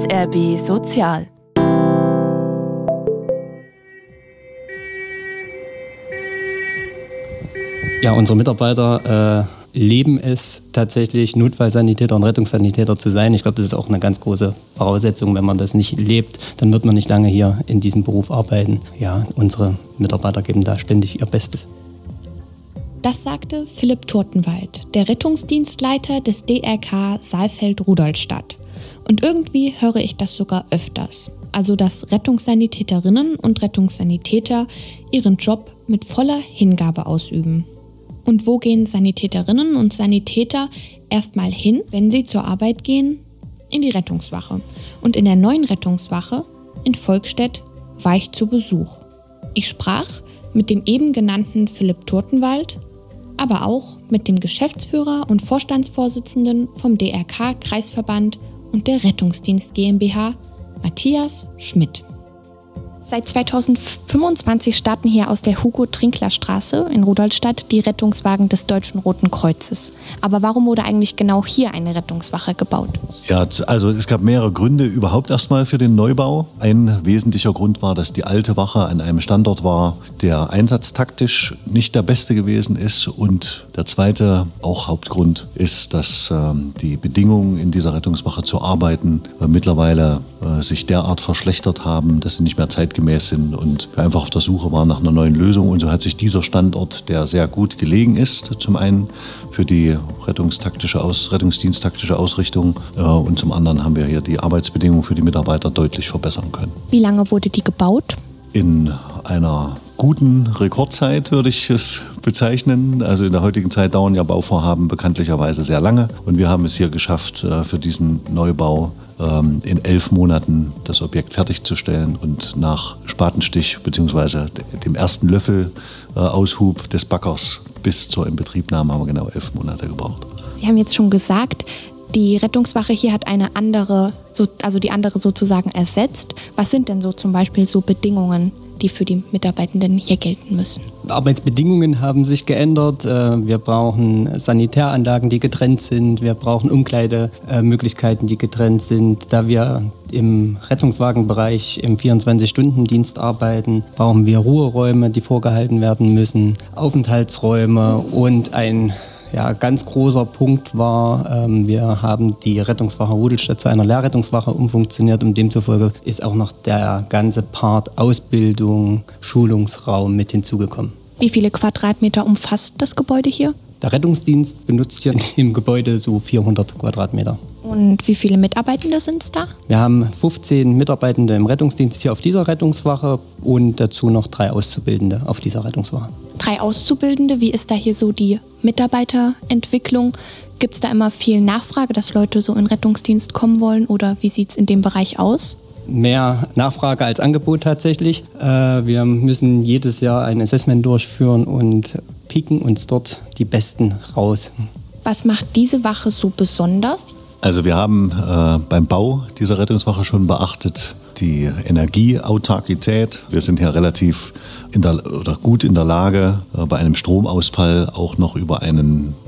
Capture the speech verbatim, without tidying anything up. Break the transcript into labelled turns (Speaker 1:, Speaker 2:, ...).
Speaker 1: S R B Sozial.
Speaker 2: Ja, unsere Mitarbeiter äh, leben es tatsächlich, Notfallsanitäter und Rettungssanitäter zu sein. Ich glaube, das ist auch eine ganz große Voraussetzung. Wenn man das nicht lebt, dann wird man nicht lange hier in diesem Beruf arbeiten. Ja, unsere Mitarbeiter geben da ständig ihr Bestes.
Speaker 3: Das sagte Philipp Turtenwald, der Rettungsdienstleiter des D R K Saalfeld-Rudolstadt. Und irgendwie höre ich das sogar öfters. Also, dass Rettungssanitäterinnen und Rettungssanitäter ihren Job mit voller Hingabe ausüben. Und wo gehen Sanitäterinnen und Sanitäter erstmal hin, wenn sie zur Arbeit gehen? In die Rettungswache. Und in der neuen Rettungswache in Volkstedt war ich zu Besuch. Ich sprach mit dem eben genannten Philipp Turtenwald, aber auch mit dem Geschäftsführer und Vorstandsvorsitzenden vom D R K-Kreisverband und der Rettungsdienst GmbH, Matthias Schmidt.
Speaker 4: Seit zweitausendfünfundzwanzig starten hier aus der Hugo-Trinkler-Straße in Rudolstadt die Rettungswagen des Deutschen Roten Kreuzes. Aber warum wurde eigentlich genau hier eine Rettungswache gebaut?
Speaker 5: Ja, also es gab mehrere Gründe überhaupt erstmal für den Neubau. Ein wesentlicher Grund war, dass die alte Wache an einem Standort war, der einsatztaktisch nicht der beste gewesen ist. Und der zweite, auch Hauptgrund, ist, dass ähm, die Bedingungen in dieser Rettungswache zu arbeiten äh, mittlerweile äh, sich derart verschlechtert haben, dass sie nicht mehr zeitgemäß sind und wir einfach auf der Suche waren nach einer neuen Lösung. Und so hat sich dieser Standort, der sehr gut gelegen ist, zum einen für die rettungstaktische Aus, rettungsdiensttaktische Ausrichtung äh, und zum anderen haben wir hier die Arbeitsbedingungen für die Mitarbeiter deutlich verbessern können.
Speaker 4: Wie lange wurde die gebaut?
Speaker 5: In einer guten Rekordzeit würde ich es bezeichnen. Also in der heutigen Zeit dauern ja Bauvorhaben bekanntlicherweise sehr lange und wir haben es hier geschafft, äh, für diesen Neubau in elf Monaten das Objekt fertigzustellen und nach Spatenstich bzw. dem ersten Löffel-Aushub des Backers bis zur Inbetriebnahme haben wir genau elf Monate gebraucht.
Speaker 4: Sie haben jetzt schon gesagt, die Rettungswache hier hat eine andere, also die andere sozusagen ersetzt. Was sind denn so zum Beispiel so Bedingungen, die für die Mitarbeitenden hier gelten müssen?
Speaker 2: Arbeitsbedingungen haben sich geändert. Wir brauchen Sanitäranlagen, die getrennt sind. Wir brauchen Umkleidemöglichkeiten, die getrennt sind. Da wir im Rettungswagenbereich im vierundzwanzig-Stunden-Dienst arbeiten, brauchen wir Ruheräume, die vorgehalten werden müssen, Aufenthaltsräume und ein Ja, ganz großer Punkt war, ähm, wir haben die Rettungswache Rudolstadt zu einer Lehrrettungswache umfunktioniert und demzufolge ist auch noch der ganze Part Ausbildung, Schulungsraum mit hinzugekommen.
Speaker 4: Wie viele Quadratmeter umfasst das Gebäude hier?
Speaker 2: Der Rettungsdienst benutzt hier im Gebäude so vierhundert Quadratmeter.
Speaker 4: Und wie viele Mitarbeitende sind es da?
Speaker 2: Wir haben fünfzehn Mitarbeitende im Rettungsdienst hier auf dieser Rettungswache und dazu noch drei Auszubildende auf dieser Rettungswache.
Speaker 4: Drei Auszubildende, wie ist da hier so die Mitarbeiterentwicklung? Gibt es da immer viel Nachfrage, dass Leute so in den Rettungsdienst kommen wollen oder wie sieht es in dem Bereich aus?
Speaker 2: Mehr Nachfrage als Angebot tatsächlich. Wir müssen jedes Jahr ein Assessment durchführen und picken uns dort die Besten raus.
Speaker 4: Was macht diese Wache so besonders?
Speaker 5: Also wir haben äh, beim Bau dieser Rettungswache schon beachtet die Energieautarkität. Wir sind hier relativ in der, oder gut in der Lage, äh, bei einem Stromausfall auch noch über einen